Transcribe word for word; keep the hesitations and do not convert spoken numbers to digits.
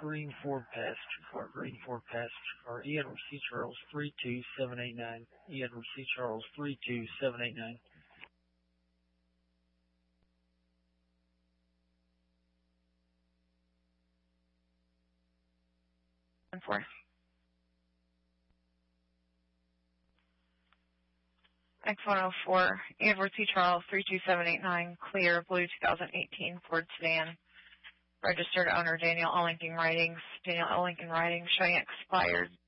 Green Ford passenger car, Green Ford passenger car, E. Edward C. Charles three two seven eight nine, E. Edward C. Charles three two seven eight nine. Four. X one oh four, Edward C. Charles, three two seven eight nine, clear, blue two thousand eighteen Ford sedan. Registered owner Daniel L. Lincoln Writings, Daniel L. Lincoln Writings, showing expired